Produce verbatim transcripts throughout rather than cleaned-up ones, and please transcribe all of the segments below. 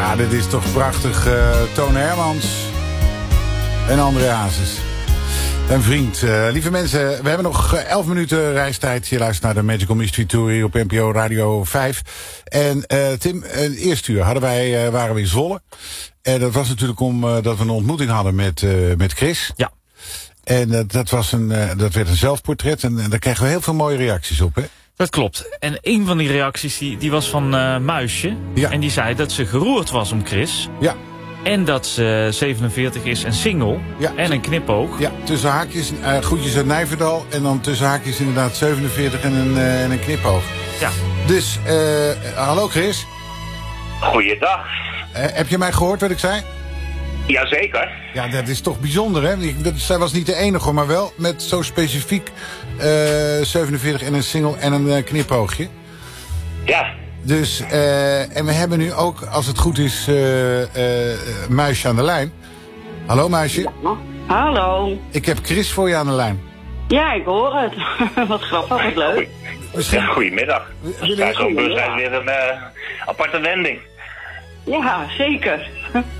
Ja, dit is toch prachtig. Uh, Toon Hermans en André Hazes. Een vriend. Uh, lieve mensen, we hebben nog elf minuten reistijd. Je luistert naar de Magical Mystery Tour hier op N P O Radio vijf. En uh, Tim, het eerste uur hadden wij, uh, waren we in Zwolle. En dat was natuurlijk omdat uh, we een ontmoeting hadden met, uh, met Chris. Ja. En uh, dat, was een, uh, dat werd een zelfportret. En, en daar kregen we heel veel mooie reacties op, hè? Dat klopt. En een van die reacties die, die was van uh, Muisje. Ja. En die zei dat ze geroerd was om Chris. Ja. En dat ze zevenenveertig is en single. Ja. En een knipoog. Ja, tussen haakjes, uh, groetjes uit Nijverdal. En dan tussen haakjes inderdaad zevenenveertig en een, uh, en een knipoog. Ja. Dus, uh, hallo Chris. Goeiedag. Uh, heb je mij gehoord wat ik zei? Jazeker. Ja, dat is toch bijzonder, hè? Dat, zij was niet de enige, maar wel met zo specifiek uh, zevenenveertig en een single en een uh, knipoogje. Ja. Dus, uh, en we hebben nu ook, als het goed is, uh, uh, Muisje aan de lijn. Hallo Muisje. Ja. Hallo. Ik heb Chris voor je aan de lijn. Ja, ik hoor het. Wat grappig, wat leuk. Goeie. Misschien... Ja, goedemiddag. Ja, zo'n bus is weer een uh, aparte wending. Ja, zeker.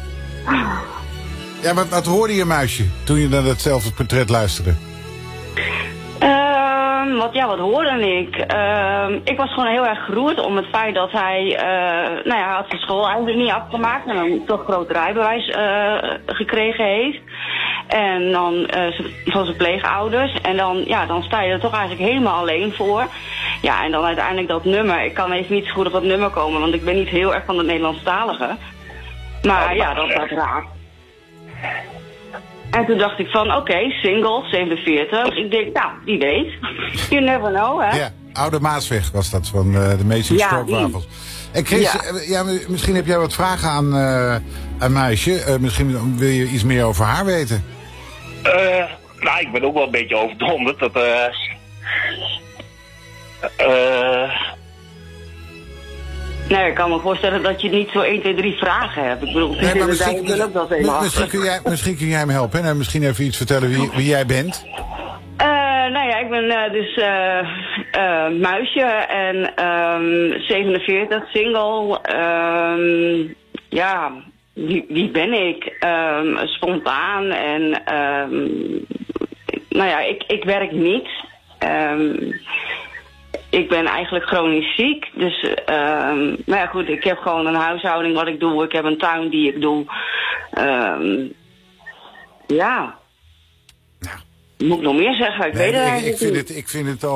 Ja, wat, wat hoorde je, Muisje, toen je naar datzelfde portret luisterde? Uh, wat, ja, wat hoorde ik? Uh, ik was gewoon heel erg geroerd om het feit dat hij... Uh, nou ja, hij had zijn school eigenlijk niet afgemaakt en een toch groot rijbewijs uh, gekregen heeft. En dan uh, van zijn pleegouders. En dan, ja, dan sta je er toch eigenlijk helemaal alleen voor. Ja, en dan uiteindelijk dat nummer. Ik kan even niet zo goed op dat nummer komen, want ik ben niet heel erg van het Nederlandstalige. Maar ja, dat dat raakt. En toen dacht ik van, oké, okay, single, zevenenveertig. Ik denk, nou, wie weet. You never know, hè? Ja, Oude Maasweg was dat, van uh, de meeste ja, stroopwafels. En Chris, ja. Uh, ja, misschien heb jij wat vragen aan, uh, aan Muisje. Uh, misschien wil je iets meer over haar weten. Uh, nou, ik ben ook wel een beetje overdonderd. Dat, uh... Uh... Nee, ik kan me voorstellen dat je niet zo één, twee, drie vragen hebt. Ik bedoel, nee, maar misschien, ik ook wel eens misschien, kun jij, misschien kun jij me helpen en misschien even iets vertellen wie, wie jij bent. Uh, nou ja, ik ben uh, dus uh, uh, Muisje en um, zevenenveertig, single. Um, ja, wie, wie ben ik? Um, spontaan en um, nou ja, ik, ik werk niet. Um, Ik ben eigenlijk chronisch ziek, dus um, maar ja goed, ik heb gewoon een huishouding wat ik doe, ik heb een tuin die ik doe. Um, ja, nou. moet ik nog meer zeggen? Ik Nee, weet het ik, eigenlijk ik vind niet. het, ik vind het al